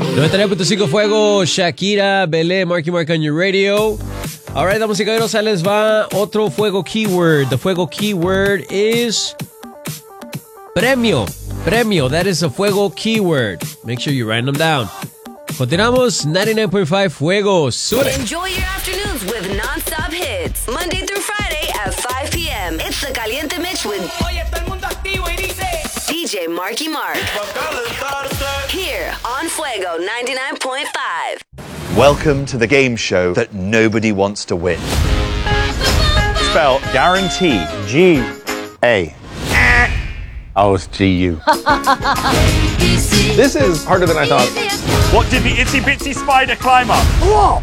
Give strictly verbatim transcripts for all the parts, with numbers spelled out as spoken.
noventa y nueve punto cinco Fuego, Shakira, Belé, Marky Mark on your radio. Alright, damas y caballeros, ahí les va otro Fuego keyword. The Fuego keyword is premio. Premio, that is a Fuego keyword. Make sure you write them down. Continuamos, ninety-nine point five Fuego. Sube. Enjoy your afternoons with non-stop hits. Monday through Friday at five p.m. It's the Caliente Mix with Oye, todo el mundo activo y dice D J Marky Mark. Here on Fuego ninety-nine point five. Welcome to the game show that nobody wants to win. Spell guarantee. G A. Oh, it's G U. This is harder than I thought. What did the itsy bitsy spider climb up?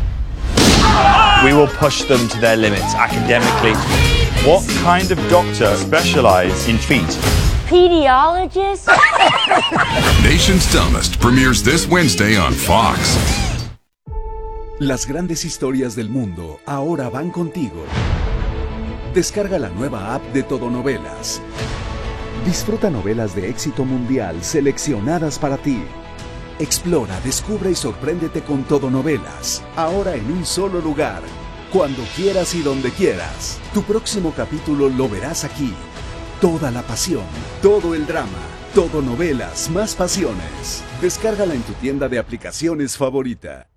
We will push them to their limits academically. What kind of doctor specializes in feet? Pediatrician? Nation's Dumbest premieres this Wednesday on Fox. Las grandes historias del mundo ahora van contigo. Descarga la nueva app de Todonovelas. Disfruta novelas de éxito mundial seleccionadas para ti. Explora, descubre y sorpréndete con Todonovelas. Ahora en un solo lugar. Cuando quieras y donde quieras. Tu próximo capítulo lo verás aquí. Toda la pasión, todo el drama, Todonovelas más pasiones. Descárgala en tu tienda de aplicaciones favorita.